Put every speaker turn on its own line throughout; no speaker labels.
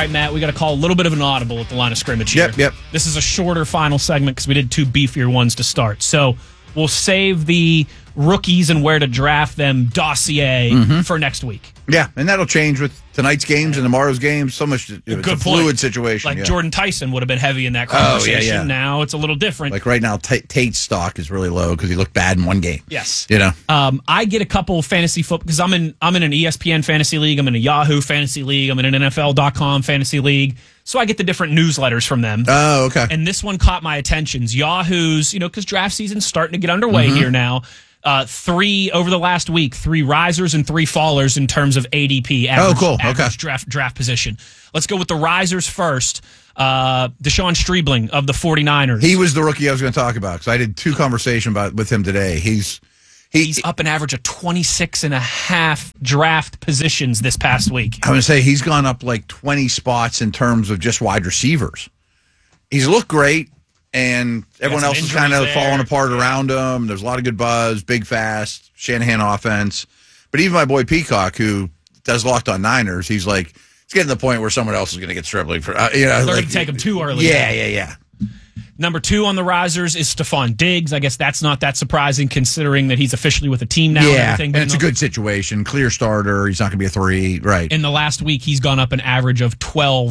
right, Matt, we got to call a little bit of an audible at the line of scrimmage here.
Yep.
This is a shorter final segment because we did 2 beefier ones to start. So we'll save the rookies and where to draft them dossier for next week.
Yeah, and that'll change with tonight's games and tomorrow's games. So much, it's a fluid situation.
Like Jordan Tyson would have been heavy in that conversation.
Yeah.
Now it's a little different.
Like right now, Tate's stock is really low because he looked bad in one game.
Yes.
I
get a couple fantasy football because I'm in an ESPN fantasy league. I'm in a Yahoo fantasy league. I'm in an NFL.com fantasy league. So I get the different newsletters from them.
Oh, okay.
And this one caught my attention. Yahoo's, because draft season's starting to get underway here now. 3 over the last week, 3 risers and 3 fallers in terms of ADP. Average draft position. Let's go with the risers first. Deshaun Streebling of the 49ers.
He was the rookie I was going to talk about because I did 2 conversations with him today. He's
up an average of 26 and a half draft positions this past week.
I would say he's gone up like 20 spots in terms of just wide receivers. He's looked great. And everyone else is kind of falling apart around him. There's a lot of good buzz, big, fast, Shanahan offense. But even my boy Peacock, who does Locked On Niners, he's like, it's getting to the point where someone else is going to get Stribling for,
They're going to take him too early.
Yeah.
Number 2 on the risers is Stephon Diggs. I guess that's not that surprising conting that he's officially with a team now.
Yeah,
and
it's a good situation. Clear starter. He's not going to be a 3, right?
In the last week, he's gone up an average of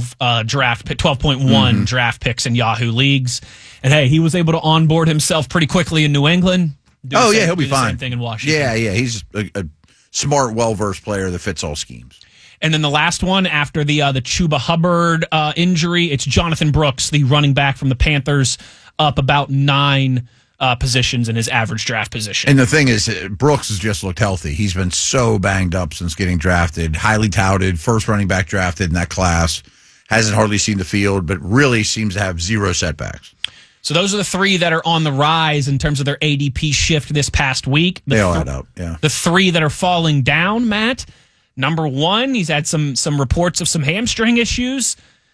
12.1 draft picks in Yahoo leagues. And hey, he was able to onboard himself pretty quickly in New England.
He'll be fine.
Same thing in Washington.
Yeah. He's a smart, well-versed player that fits all schemes.
And then the last one after the Chuba Hubbard injury, it's Jonathan Brooks, the running back from the Panthers, up about 9 positions in his average draft position.
And the thing is, Brooks has just looked healthy. He's been so banged up since getting drafted, highly touted, first running back drafted in that class. Hasn't hardly seen the field, but really seems to have 0 setbacks.
So those are the 3 that are on the rise in terms of their ADP shift this past week.
They all add up, yeah.
The 3 that are falling down, Matt. Number 1, he's had some reports of some hamstring issues.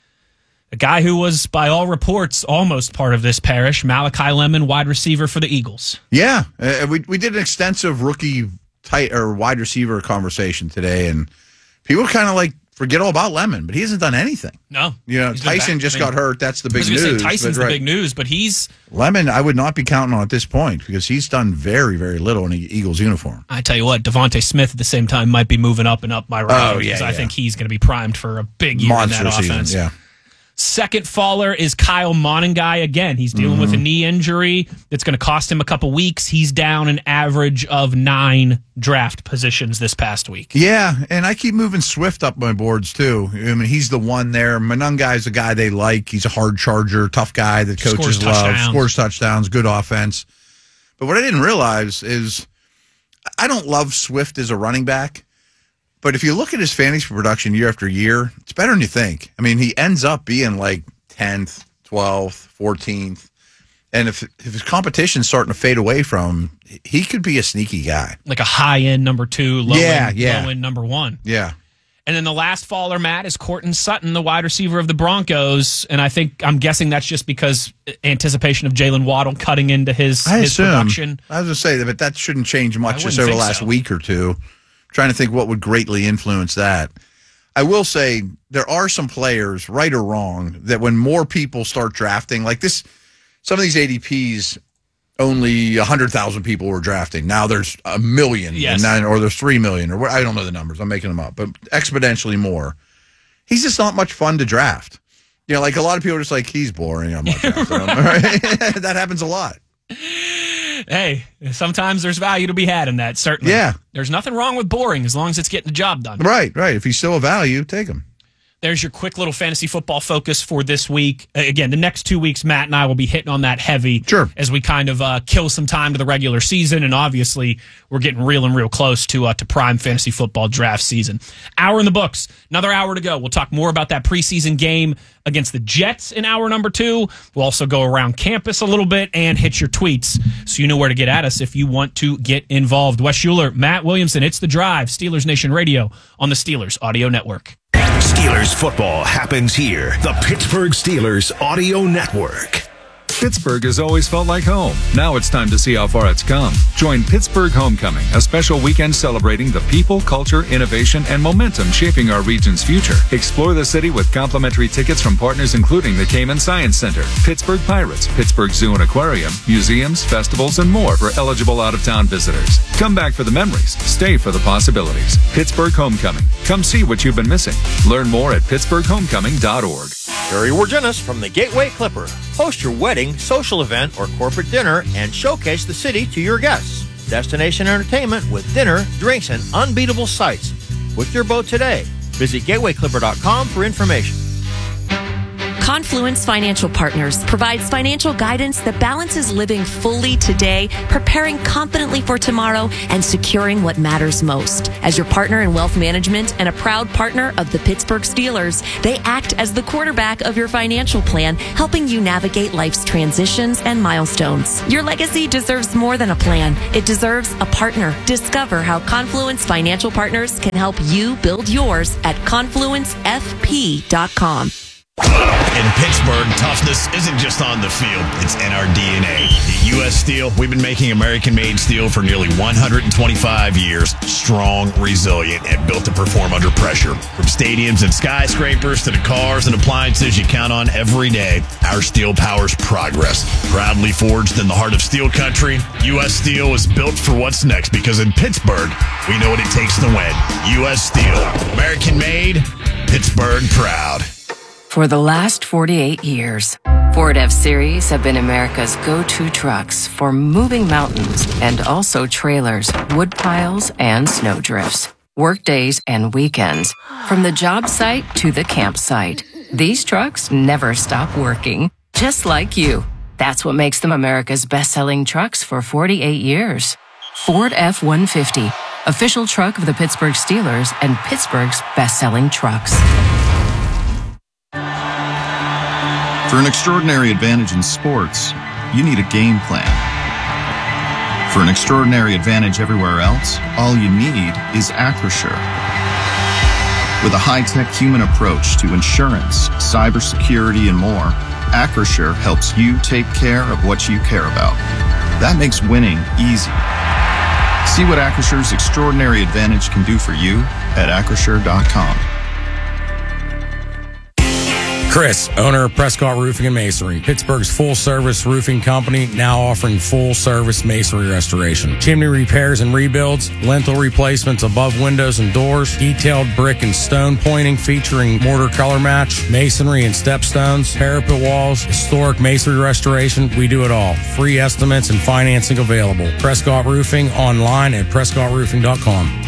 A guy who was, by all reports, almost part of this parish, Malachi Lemon, wide receiver for the Eagles.
Yeah, we did an extensive rookie wide receiver conversation today, and people kind of like forget all about Lemon, but he hasn't done anything.
No.
Tyson just got hurt. That's the big news.
Tyson's the big news, but he's...
Lemon, I would not be counting on at this point because he's done very, very little in an Eagles uniform.
I tell you what, Devontae Smith at the same time might be moving up and up my rankings. I think he's going to be primed for a big year in that offense.
Season, yeah.
Second faller is Kyle Monangai. Again, he's dealing with a knee injury that's going to cost him a couple weeks. He's down an average of 9 draft positions this past week.
Yeah, and I keep moving Swift up my boards, too. I mean, he's the one there. Monangai's a guy they like. He's a hard charger, tough guy that coaches love, scores touchdowns, good offense. But what I didn't realize is I don't love Swift as a running back. But if you look at his fantasy production year after year, it's better than you think. I mean, he ends up being like 10th, 12th, 14th. And if his competition's starting to fade away from him, he could be a sneaky guy.
Like a high-end number 2, low-end number 1.
Yeah.
And then the last faller, Matt, is Courtland Sutton, the wide receiver of the Broncos. And I'm guessing that's just because anticipation of Jalen Waddle cutting into his production.
I was going to say that, but that shouldn't change much just over the last week or two. Trying to think what would greatly influence that. I will say there are some players, right or wrong, that when more people start drafting, like this, some of these ADPs, only 100,000 people were drafting. Now there's 1 million, or there's 3 million, or I don't know the numbers. I'm making them up, but exponentially more. He's just not much fun to draft. Like a lot of people are just like, he's boring. I'm not drafting him. That happens a lot.
Hey, sometimes there's value to be had in that, certainly.
Yeah.
There's nothing wrong with boring as long as it's getting the job done.
Right. If he's still a value, take him.
There's your quick little fantasy football focus for this week. Again, the next 2 weeks, Matt and I will be hitting on that heavy as we kind of kill some time to the regular season. And obviously, we're getting real close to prime fantasy football draft season. Hour in the books. Another hour to go. We'll talk more about that preseason game against the Jets in hour number 2. We'll also go around campus a little bit and hit your tweets so you know where to get at us if you want to get involved. Wes Schuler, Matt Williamson, it's The Drive, Steelers Nation Radio on the Steelers Audio Network.
Steelers football happens here. The Pittsburgh Steelers Audio Network. Pittsburgh has always felt like home. Now it's time to see how far it's come. Join Pittsburgh Homecoming, a special weekend celebrating the people, culture, innovation, and momentum shaping our region's future. Explore the city with complimentary tickets from partners including the Cayman Science Center, Pittsburgh Pirates, Pittsburgh Zoo and Aquarium, museums, festivals, and more for eligible out-of-town visitors. Come back for the memories. Stay for the possibilities. Pittsburgh Homecoming. Come see what you've been missing. Learn more at pittsburghhomecoming.org.
Gary Wargenis from the Gateway Clipper. Host your wedding, social event, or corporate dinner and showcase the city to your guests. Destination entertainment with dinner, drinks, and unbeatable sights. Book your boat today. Visit gatewayclipper.com for information.
Confluence Financial Partners provides financial guidance that balances living fully today, preparing confidently for tomorrow, and securing what matters most. As your partner in wealth management and a proud partner of the Pittsburgh Steelers, they act as the quarterback of your financial plan, helping you navigate life's transitions and milestones. Your legacy deserves more than a plan. It deserves a partner. Discover how Confluence Financial Partners can help you build yours at confluencefp.com.
In Pittsburgh, toughness isn't just on the field, it's in our DNA. At U.S. Steel, we've been making American-made steel for nearly 125 years, strong, resilient, and built to perform under pressure. From stadiums and skyscrapers to the cars and appliances you count on every day, our steel powers progress. Proudly forged in the heart of steel country, U.S. Steel is built for what's next because in Pittsburgh, we know what it takes to win. U.S. Steel, American-made, Pittsburgh proud.
For the last 48 years, Ford F-Series have been America's go-to trucks for moving mountains and also trailers, wood piles, and snow drifts, work days and weekends, from the job site to the campsite. These trucks never stop working, just like you. That's what makes them America's best-selling trucks for 48 years. Ford F-150, official truck of the Pittsburgh Steelers and Pittsburgh's best-selling trucks.
For an extraordinary advantage in sports, you need a game plan. For an extraordinary advantage everywhere else, all you need is Acrisure. With a high-tech human approach to insurance, cybersecurity, and more, Acrisure helps you take care of what you care about. That makes winning easy. See what Acrisure's extraordinary advantage can do for you at acrisure.com.
Chris, owner of Prescott Roofing and Masonry, Pittsburgh's full-service roofing company, now offering full-service masonry restoration, chimney repairs and rebuilds, lintel replacements above windows and doors, detailed brick and stone pointing featuring mortar color match, masonry and stepstones, parapet walls, historic masonry restoration. We do it all. Free estimates and financing available. Prescott Roofing online at prescottroofing.com.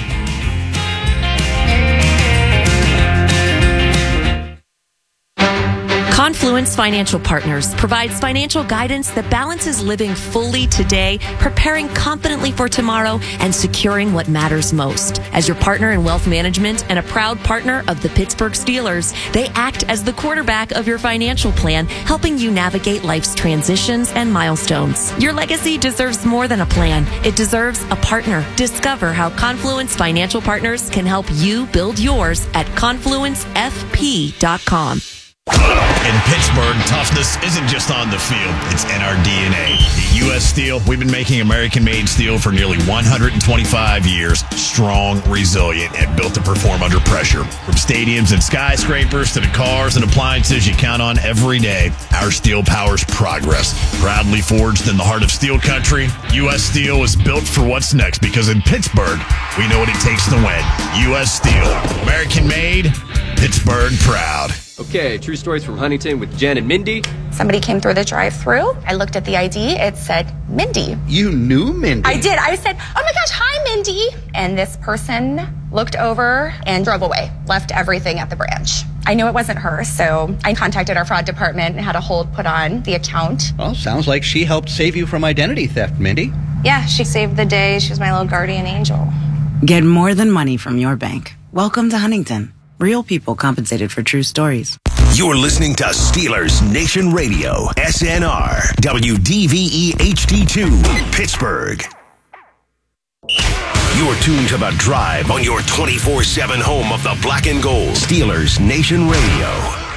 Confluence Financial Partners provides financial guidance that balances living fully today, preparing confidently for tomorrow, and securing what matters most. As your partner in wealth management and a proud partner of the Pittsburgh Steelers, they act as the quarterback of your financial plan, helping you navigate life's transitions and milestones. Your legacy deserves more than a plan. It deserves a partner. Discover how Confluence Financial Partners can help you build yours at confluencefp.com.
In Pittsburgh, toughness isn't just on the field, it's in our DNA. At U.S. Steel, we've been making American-made steel for nearly 125 years, strong, resilient, and built to perform under pressure. From stadiums and skyscrapers to the cars and appliances you count on every day, our steel powers progress. Proudly forged in the heart of steel country, U.S. Steel is built for what's next because in Pittsburgh, we know what it takes to win. U.S. Steel, American-made, Pittsburgh proud.
Okay, true stories from Huntington with Jen and Mindy.
Somebody came through the drive-thru. I looked at the ID. It said Mindy.
You knew Mindy?
I did. I said, oh my gosh, hi, Mindy. And this person looked over and drove away, left everything at the branch. I knew it wasn't her, so I contacted our fraud department and had a hold put on the account.
Well, sounds like she helped save you from identity theft, Mindy.
Yeah, she saved the day. She was my little guardian angel.
Get more than money from your bank. Welcome to Huntington. Real people compensated for true stories.
You're listening to Steelers Nation Radio, SNR, WDVE HD2, Pittsburgh. You're tuned to The Drive on your 24/7 home of the black and gold. Steelers Nation Radio.